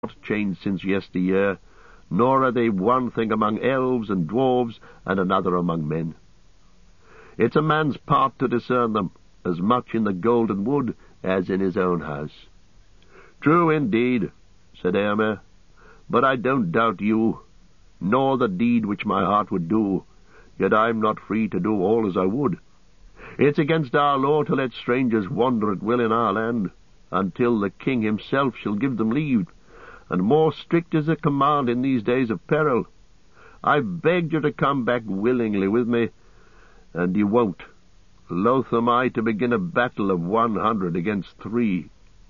not changed since yesteryear, nor are they one thing among elves and dwarves and another among men. It's a man's part to discern them, as much in the golden wood as in his own house. True indeed, said Eomer, but I don't doubt you, nor the deed which my heart would do, yet I am not free to do all as I would. It's against our law to let strangers wander at will in our land, until the king himself shall give them leave, and more strict is the command in these days of peril. I've begged you to come back willingly with me, and you won't. Loath am I to begin a battle of 100 against 3.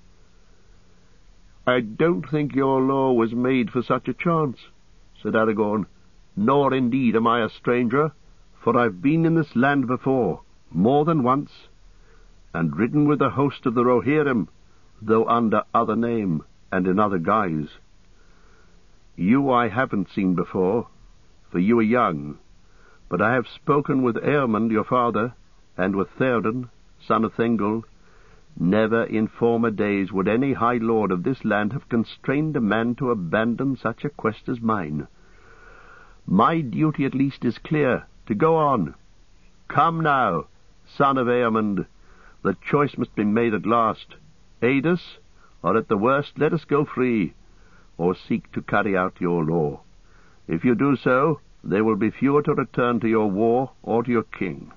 I don't think your law was made for such a chance, said Aragorn, nor indeed am I a stranger, for I've been in this land before, more than once, and ridden with the host of the Rohirrim, though under other name and in other guise. You I haven't seen before, for you are young, but I have spoken with Eärmund your father, and with Theoden, son of Thengel. Never in former days would any high lord of this land have constrained a man to abandon such a quest as mine. My duty at least is clear, to go on. Come now, son of Eärmund, the choice must be made at last. Aid us, or at the worst let us go free, or seek to carry out your law. If you do so, there will be fewer to return to your war or to your king.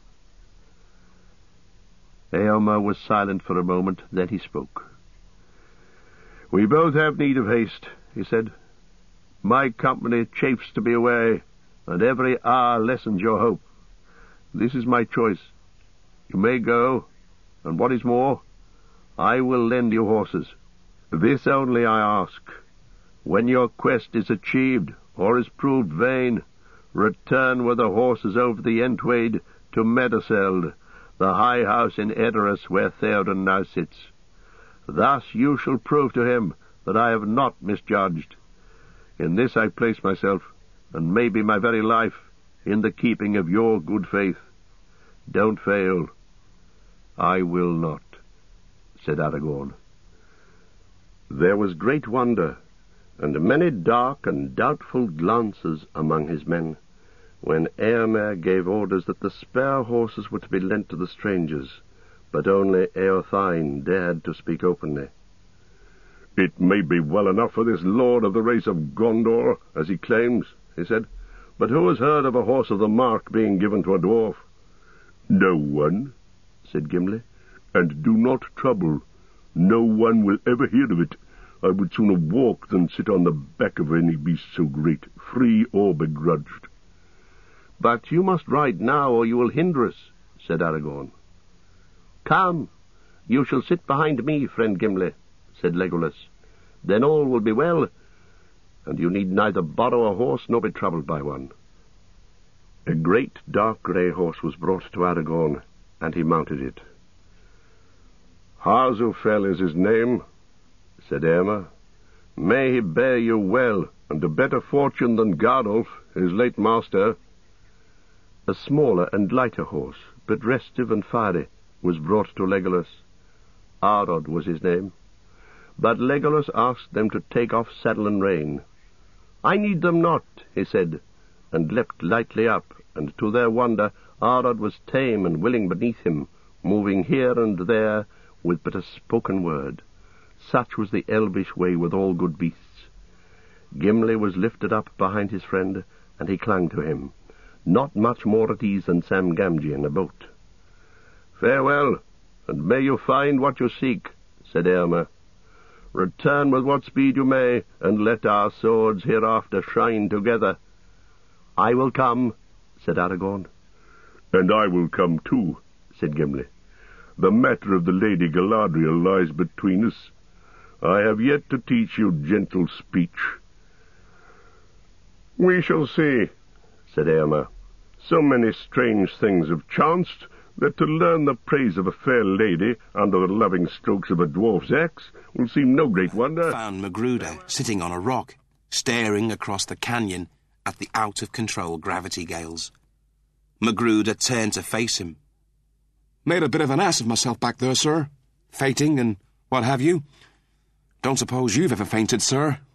Eomer was silent for a moment, then he spoke. We both have need of haste, he said. My company chafes to be away, and every hour lessens your hope. This is my choice. You may go, and what is more, I will lend you horses. This only I ask. When your quest is achieved, or is proved vain, return with the horses over the Entwade to Meduseld, the high house in Edoras where Theoden now sits. Thus you shall prove to him that I have not misjudged. In this I place myself, and maybe my very life, in the keeping of your good faith. Don't fail. I will not, said Aragorn. There was great wonder, and many dark and doubtful glances among his men, when Eomer gave orders that the spare horses were to be lent to the strangers, but only Eothine dared to speak openly. It may be well enough for this lord of the race of Gondor, as he claims, he said, but who has heard of a horse of the mark being given to a dwarf? No one, said Gimli, and do not trouble. No one will ever hear of it. I would sooner walk than sit on the back of any beast so great, free or begrudged. But you must ride now, or you will hinder us, said Aragorn. Come, you shall sit behind me, friend Gimli, said Legolas. Then all will be well, and you need neither borrow a horse nor be troubled by one. A great dark grey horse was brought to Aragorn, and he mounted it. Harzufel is his name, said Eomer. May he bear you well, and to better fortune than Gardolf, his late master. A smaller and lighter horse, but restive and fiery, was brought to Legolas. Arod was his name. But Legolas asked them to take off saddle and rein. I need them not, he said, and leapt lightly up, and to their wonder Arod was tame and willing beneath him, moving here and there with but a spoken word. Such was the elvish way with all good beasts. Gimli was lifted up behind his friend, and he clung to him, not much more at ease than Sam Gamgee in a boat. Farewell, and may you find what you seek, said Eomer. Return with what speed you may, and let our swords hereafter shine together. I will come, said Aragorn. And I will come too, said Gimli. The matter of the Lady Galadriel lies between us. I have yet to teach you gentle speech. We shall see, said Eomer. So many strange things have chanced, that to learn the praise of a fair lady under the loving strokes of a dwarf's axe will seem no great wonder. Found Magruder sitting on a rock, staring across the canyon at the out-of-control gravity gales. Magruder turned to face him. Made a bit of an ass of myself back there, sir. Fainting and what have you. Don't suppose you've ever fainted, sir?